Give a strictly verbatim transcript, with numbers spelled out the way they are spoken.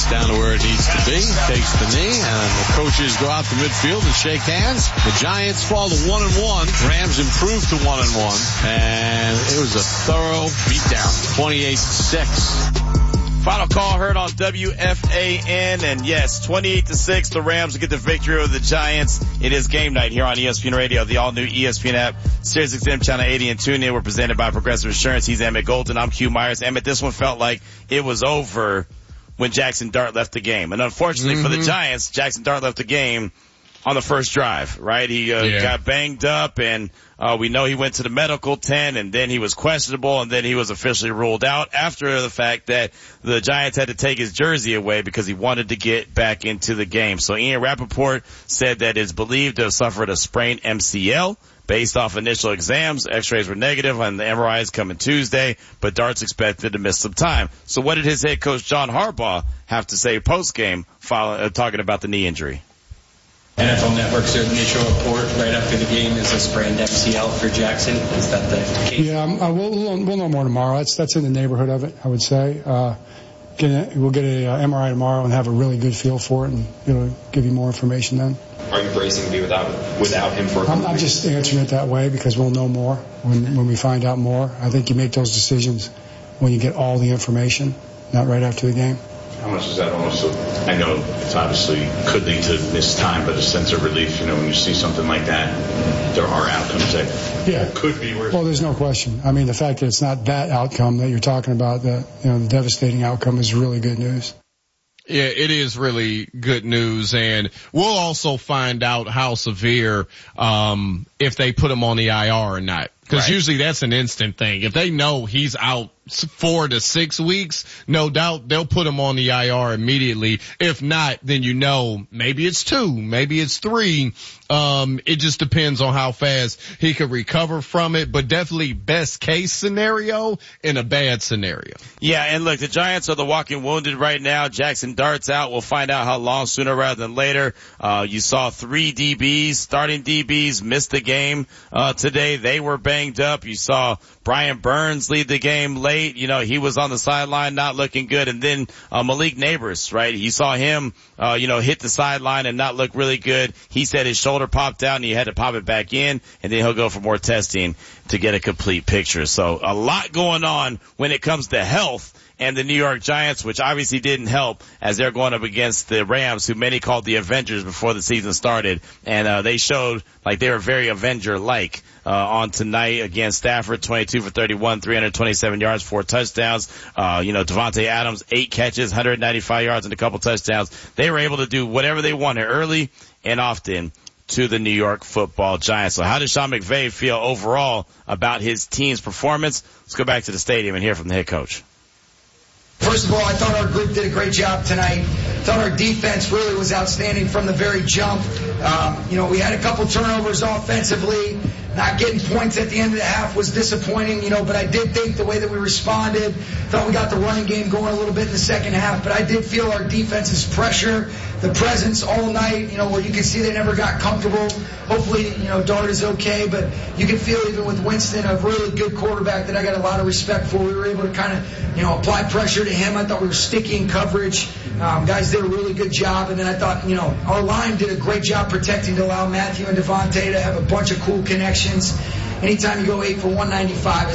gets down to where it needs to be, takes the knee, and the coaches go out to midfield and shake hands. The Giants fall to one and one. Rams improve to one and one, and it was a thorough beatdown, twenty-eight to six. Final call heard on W F A N, and yes, twenty-eight to six, the Rams get the victory over the Giants. It is game night here on E S P N Radio, the all-new E S P N app, Sirius X M Channel eighty, and TuneIn. We're presented by Progressive Insurance. He's Emmett Golden. I'm Q Myers. Emmett, this one felt like it was over when Jackson Dart left the game. And unfortunately mm-hmm. for the Giants, Jackson Dart left the game on the first drive, right? He uh, yeah. got banged up, and uh we know he went to the medical tent, and then he was questionable, and then he was officially ruled out after the fact that the Giants had to take his jersey away because he wanted to get back into the game. So Ian Rappaport said that it's believed to have suffered a sprained M C L. Based off initial exams, x-rays were negative, and the M R I is coming Tuesday, but Dart's expected to miss some time. So what did his head coach John Harbaugh have to say post-game, following, uh, talking about the knee injury? N F L Network certainly issued a report right after the game is a sprained M C L for Jackson. Is that the case? Yeah, uh, we'll, we'll know more tomorrow. That's that's in the neighborhood of it, I would say. Uh, get a, we'll get a uh, M R I tomorrow and have a really good feel for it, and it'll give you more information then. Are you bracing to be without without him for a I'm not just answering it that way because we'll know more when when we find out more. I think you make those decisions when you get all the information, not right after the game. How much is that also? I know it's obviously could lead to missed time, but a sense of relief, you know, when you see something like that, there are outcomes that yeah. could be worse. Well, there's no question. I mean, the fact that it's not that outcome that you're talking about, the, you know, the devastating outcome is really good news. Yeah, it is really good news, and we'll also find out how severe, um, if they put him on the I R or not. Because right. usually that's an instant thing. If they know he's out four to six weeks, no doubt they'll put him on the I R immediately. If not, then you know maybe it's two, maybe it's three. Um, it just depends on how fast he could recover from it, but definitely best case scenario in a bad scenario. Yeah, and look, the Giants are the walking wounded right now. Jackson Dart's out. We'll find out how long sooner rather than later. Uh, you saw three D Bs, starting D Bs, miss the game, uh, today. They were banged up. You saw Brian Burns lead the game late. You know, he was on the sideline not looking good. And then, uh, Malik Neighbors, right? You saw him, uh, you know, hit the sideline and not look really good. He said his shoulder popped out and he had to pop it back in, and then he'll go for more testing to get a complete picture. So a lot going on when it comes to health and the New York Giants, which obviously didn't help as they're going up against the Rams, who many called the Avengers before the season started. And, uh, they showed like they were very Avenger-like, uh, on tonight against Stafford, twenty-two for thirty-one, three hundred twenty-seven yards, four touchdowns. Uh, you know, Devontae Adams, eight catches, one hundred ninety-five yards and a couple touchdowns. They were able to do whatever they wanted early and often to the New York Football Giants. So how does Sean McVay feel overall about his team's performance? Let's go back to the stadium and hear from the head coach. First of all, I thought our group did a great job tonight. Thought our defense really was outstanding from the very jump. Um, you know, we had a couple turnovers offensively. Not getting points at the end of the half was disappointing, you know, but I did think the way that we responded, thought we got the running game going a little bit in the second half, but I did feel our defense's pressure, the presence all night, you know, where you can see they never got comfortable. Hopefully, you know, Dart is okay, but you can feel even with Winston, a really good quarterback that I got a lot of respect for. We were able to kind of, you know, apply pressure to him. I thought we were sticky in coverage. Um, guys did a really good job, and then I thought, you know, our line did a great job protecting to allow Matthew and Devontae to have a bunch of cool connections. Anytime you go eight for one ninety-five,